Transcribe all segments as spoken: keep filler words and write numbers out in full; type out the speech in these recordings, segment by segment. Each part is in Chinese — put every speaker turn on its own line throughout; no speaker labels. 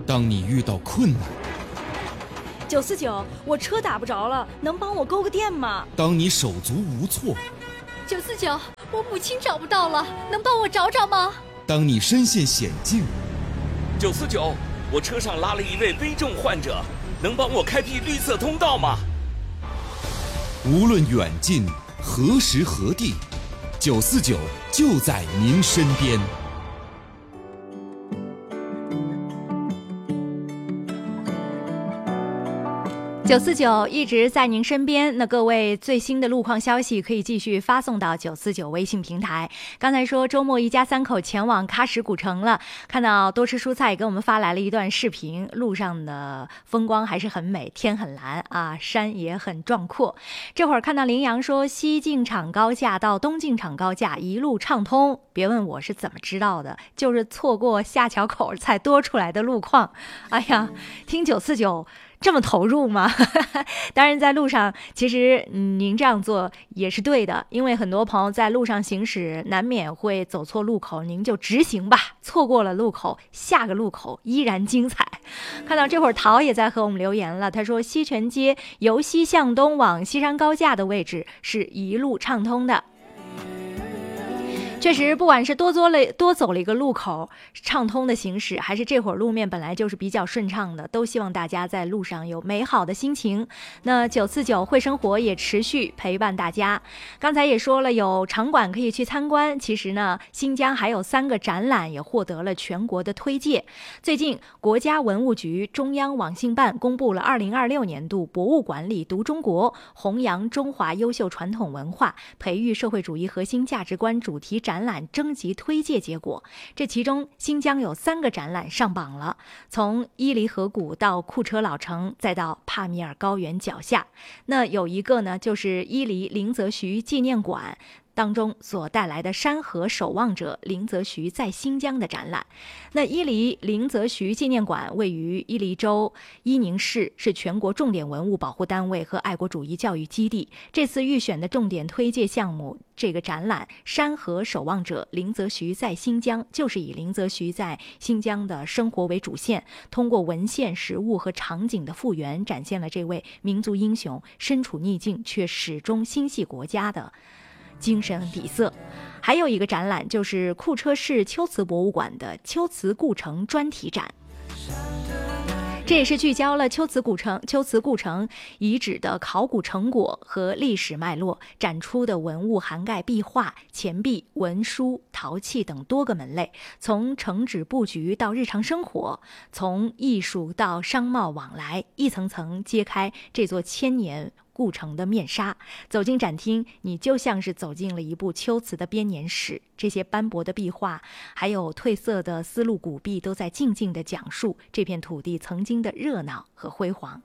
当你遇到困难。
九四九，我车打不着了，能帮我勾个电吗？
当你手足无措。
九四九，我母亲找不到了，能帮我找找吗？
当你身陷险境。
九四九，我车上拉了一位危重患者，能帮我开辟绿色通道吗？
无论远近，何时何地，九四九就在您身边。
九四九一直在您身边，那各位最新的路况消息可以继续发送到九四九微信平台。刚才说周末一家三口前往喀什古城了，看到多吃蔬菜给我们发来了一段视频，路上的风光还是很美，天很蓝啊，山也很壮阔。这会儿看到羚羊说西进场高架到东进场高架一路畅通，别问我是怎么知道的，就是错过下桥口才多出来的路况。哎呀，听九四九这么投入吗？当然在路上其实、嗯、您这样做也是对的，因为很多朋友在路上行驶难免会走错路口，您就直行吧，错过了路口下个路口依然精彩。看到这会儿陶也在和我们留言了，他说西泉街由西向东往西山高架的位置是一路畅通的。确实，不管是多走了多走了一个路口畅通的行驶，还是这会儿路面本来就是比较顺畅的，都希望大家在路上有美好的心情。那九四九会生活也持续陪伴大家。刚才也说了，有场馆可以去参观。其实呢，新疆还有三个展览也获得了全国的推介。最近，国家文物局、中央网信办公布了二零二六年度博物馆里读中国，弘扬中华优秀传统文化，培育社会主义核心价值观主题展。展览征集推介结果，这其中新疆有三个展览上榜了，从伊犁河谷到库车老城，再到帕米尔高原脚下。那有一个呢，就是伊犁林则徐纪念馆当中所带来的山河守望者林则徐在新疆的展览。那伊犁林则徐纪念馆位于伊犁州伊宁市，是全国重点文物保护单位和爱国主义教育基地。这次预选的重点推介项目，这个展览山河守望者林则徐在新疆，就是以林则徐在新疆的生活为主线，通过文献、实物和场景的复原，展现了这位民族英雄身处逆境却始终心系国家的精神底色。还有一个展览就是库车市秋瓷博物馆的秋瓷故城专题展，这也是聚焦了秋瓷古城、秋瓷故城遗址的考古成果和历史脉络，展出的文物涵盖壁画、钱币、文书、陶器等多个门类，从城址布局到日常生活，从艺术到商贸往来，一层层揭开这座千年故城的面纱。走进展厅，你就像是走进了一部秋瓷的编年史，这些斑驳的壁画还有褪色的丝路古壁都在静静地讲述这片土地曾经的热闹和辉煌。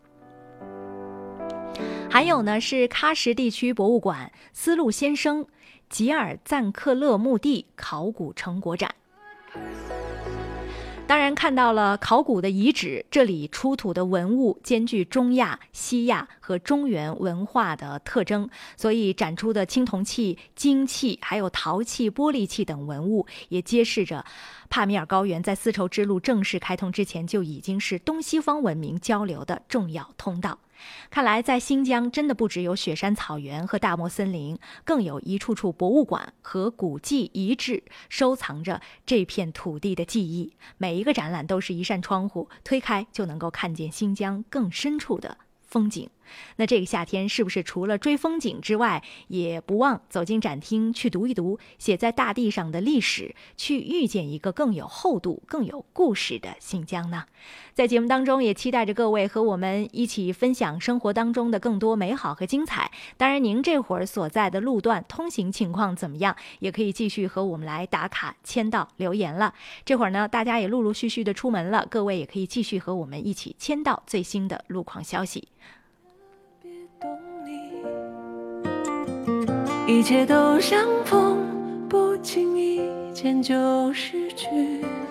还有呢，是喀什地区博物馆丝路先生吉尔赞克勒墓地考古成果展。当然看到了考古的遗址，这里出土的文物兼具中亚、西亚和中原文化的特征，所以展出的青铜器、金器还有陶器、玻璃器等文物也揭示着帕米尔高原在丝绸之路正式开通之前就已经是东西方文明交流的重要通道。看来在新疆真的不只有雪山草原和大漠森林，更有一处处博物馆和古迹遗址收藏着这片土地的记忆。每一个展览都是一扇窗户，推开就能够看见新疆更深处的风景。那这个夏天是不是除了追风景之外，也不忘走进展厅去读一读写在大地上的历史，去遇见一个更有厚度更有故事的新疆呢？在节目当中也期待着各位和我们一起分享生活当中的更多美好和精彩。当然您这会儿所在的路段通行情况怎么样，也可以继续和我们来打卡签到留言了。这会儿呢大家也陆陆续续的出门了，各位也可以继续和我们一起签到最新的路况消息。
一切都像风，不经意间就逝去。